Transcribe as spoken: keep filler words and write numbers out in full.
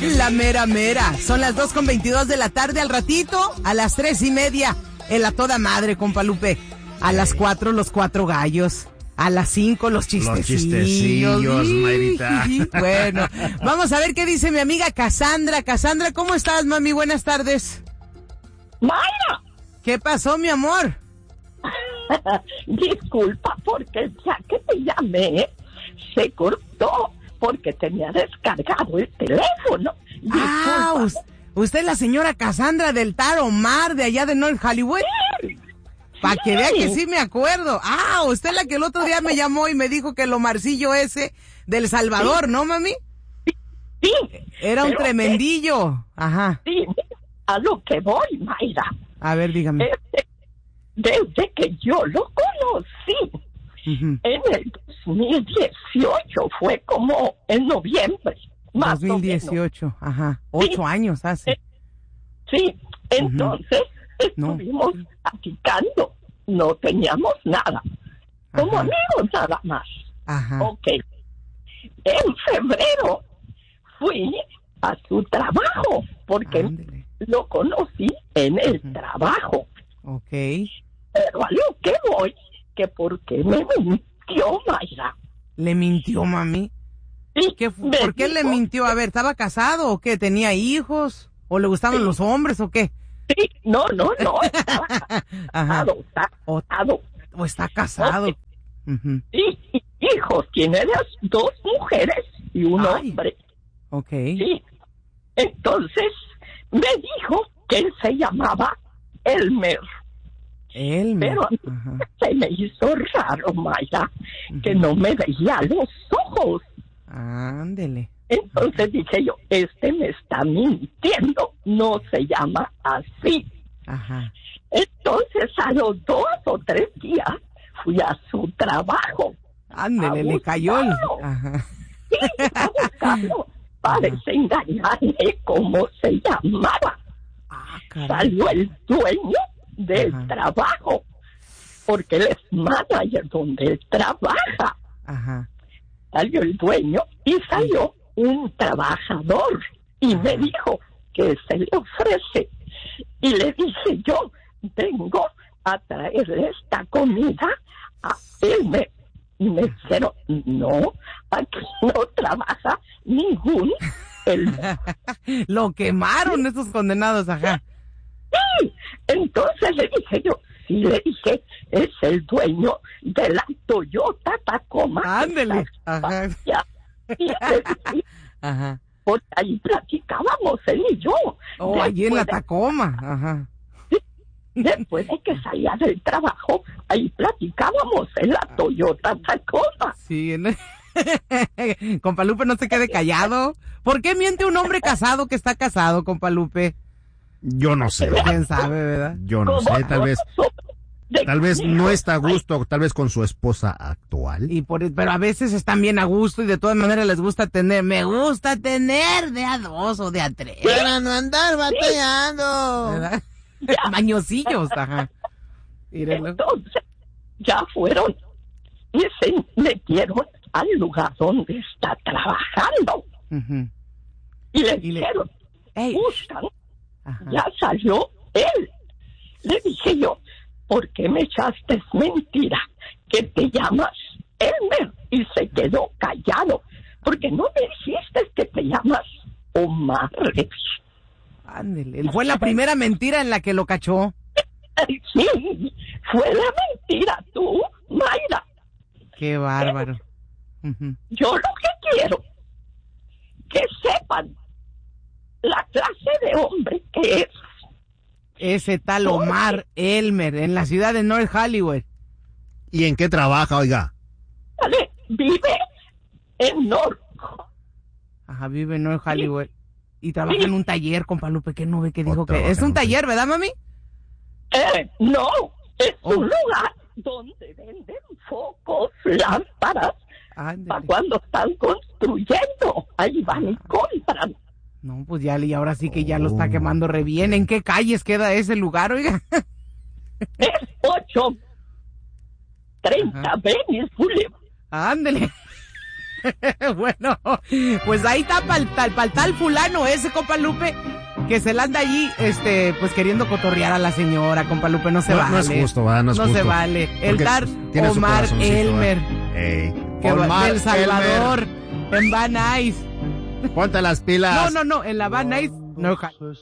La mera mera. Son las dos con veintidós de la tarde. Al ratito, a las tres y media, en la toda madre, compa Lupe. A las cuatro, los cuatro gallos. A las cinco, los chistecillos. Los chistecillos, Mayrita. Bueno, vamos a ver qué dice mi amiga Cassandra. Cassandra, ¿cómo estás, mami? Buenas tardes. ¡Mayra! ¿Qué pasó, mi amor? Disculpa, porque ya que te llamé, se cortó porque tenía descargado el teléfono. Disculpa. Ah, us- usted es la señora Cassandra del Taromar, de allá de North Hollywood. Sí. Para que Sí. vea que sí me acuerdo. Ah, usted es la que el otro día me llamó y me dijo que el Omarcillo ese del Salvador, Sí. ¿no, mami? Sí. Era un Pero, tremendillo. Ajá. Sí, a lo que voy, Mayra. A ver, dígame. Desde, desde que yo lo conocí, Ujú. en el dos mil dieciocho, fue como en noviembre, más dos mil dieciocho, ajá. Ocho Sí. años hace. Eh, Sí, entonces No. estuvimos platicando, no teníamos nada, como Ajá. amigos nada más. Ajá. Ok, en febrero fui a su trabajo, porque Ándele. lo conocí en el Ujú. trabajo, Ok. pero a lo que voy, que porque me mintió, Mayra. ¿Le mintió, mami? Sí, ¿Qué fu- me ¿Por qué le dijo- mintió? A ver, ¿estaba casado o qué? ¿Tenía hijos? ¿O le gustaban Sí. los hombres o qué? Sí, no, no, no, estaba Ajá. casado, está O, casado. o está casado. Ok. Ujú. Sí, y hijos, tiene las dos mujeres y un Ay. hombre. Ok. Sí. Entonces me dijo que él se llamaba Elmer, Elmer. pero a mí Ajá. se me hizo raro, Mayra, que Ujú. no me veía los ojos. Ándele. Entonces dije yo, este me está mintiendo, no se llama así. Ajá. Entonces a los dos o tres días fui a su trabajo. Ándele, A le cayó el... buscarlo. Ajá. Sí, a buscarlo para Ajá. desengañarme cómo se llamaba. Ah, caray. Salió el dueño del Ajá. trabajo, porque él es manager donde él trabaja. Ajá. Salió el dueño y salió un trabajador y me Ajá. dijo que se le ofrece. Y le dije yo, vengo a traerle esta comida a él. Y me dijeron, no, aquí no trabaja ningún el Lo quemaron esos condenados, ajá. Sí, entonces le dije yo, sí, le dije, es el dueño de la Toyota Tacoma. que Ándele, está ajá. allá. Y le dije, Ajá. porque ahí platicábamos él y yo. Oh, allí en la Después Tacoma, ajá. de, después de que salía del trabajo, ahí platicábamos en la Toyota Tacoma. Sí, en... Compa Lupe, no se quede callado. ¿Por qué miente un hombre casado que está casado, compa Lupe? Yo no sé. ¿Quién sabe, verdad? Yo no Como sé, tal vez, nosotros, de tal vez no hijos, está a gusto, tal vez con su esposa actual. Y por, pero a veces están bien a gusto y de todas maneras les gusta tener, me gusta tener de a dos o de a tres. Para no andar batallando. ¿Verdad? Ya. Mañosillos, ajá. Mírenlo. Entonces, ya fueron y se metieron al lugar donde está trabajando. Ujú. Y le Y le- dijeron, Ey, buscan, ajá. ya salió él. Le dije yo, ¿por qué me echaste mentira? Que te llamas Elmer. Y se quedó callado, porque no me dijiste que te llamas Omar. Ándele. Fue la primera mentira en la que lo cachó. Sí, fue la mentira, tú, Mayra. Qué bárbaro. Ujú. Yo lo que quiero, que sepan la clase de hombre que es. Ese tal Omar Elmer en la ciudad de North Hollywood. ¿Y en qué trabaja, oiga? ¿Vale? Vive en North. Ajá, vive en North Hollywood. Y trabaja Sí. en un taller, compa Lupe, que no ve que O dijo que trabaja es en un un taller, ¿verdad, mami? Eh, no, es Oh. un lugar donde venden focos, lámparas, para Ándele. cuando están construyendo. Ahí van y compran. No, pues ya, y ahora sí que ya lo Oh. está quemando re bien. ¿En qué calles queda ese lugar, oiga? Es ocho treinta Ajá. Venice Boulevard. Ándele. Bueno, pues ahí está para el tal, pa'l tal fulano ese, compa Lupe, que se la anda allí, este, pues queriendo cotorrear a la señora, compa Lupe, no se No, vale. no es justo, ¿verdad? No es No justo. se vale. El Porque dar tiene su Omar corazoncito, Elmer, ¿eh? Ey. que va Omar del Salvador, Elmer, en Van Nuys. ponte las pilas. No, no, no, en la Van Nuys, no, ja-